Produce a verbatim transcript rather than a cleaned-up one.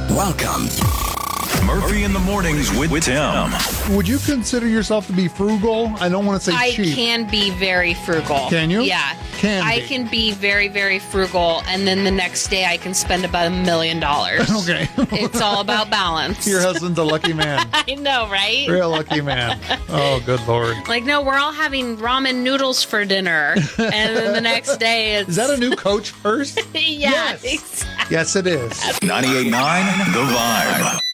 Welcome. Murphy in the Mornings with, with Tim. Would you consider yourself to be frugal? I don't want to say I cheap. can be very frugal. Can you? Yeah. Can I be. can be very, very frugal, and then the next day I can spend about a million dollars. Okay. It's all about balance. Your husband's a lucky man. I know, right? Real lucky man. Oh, good Lord. Like, no, we're all having ramen noodles for dinner, and then the next day it's... Is that a new Coach purse? yeah, Yes. exactly. Yes, it is. ninety-eight point nine The Vibe.